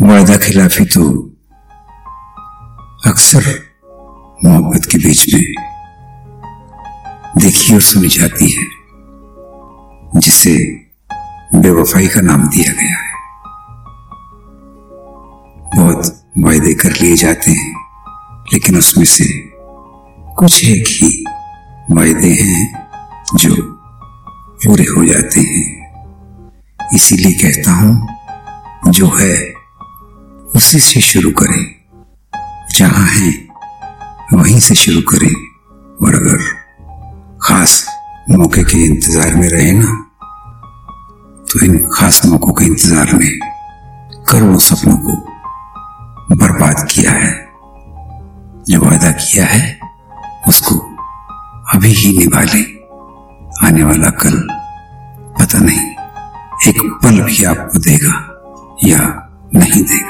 वादा खिलाफी तो अक्सर मोहब्बत के बीच में देखी और सुनी जाती है, जिसे बेवफाई का नाम दिया गया है। बहुत वायदे कर लिए जाते हैं, लेकिन उसमें से कुछ एक ही वायदे हैं जो पूरे हो जाते हैं। इसीलिए कहता हूं, जो है उसी से शुरू करें, जहां है वहीं से शुरू करें। और अगर खास मौके के इंतजार में रहे ना, तो इन खास मौकों के इंतजार में करोड़ों सपनों को बर्बाद किया है। जो वादा किया है उसको अभी ही निभा लें। आने वाला कल पता नहीं एक पल भी आपको देगा या नहीं देगा।